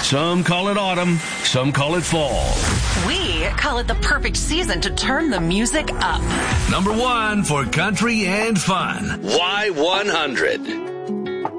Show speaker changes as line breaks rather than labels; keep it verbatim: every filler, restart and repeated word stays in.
Some call it autumn, some call it fall.
We call it the perfect season to turn the music up.
Number one for country and fun.
Y one hundred.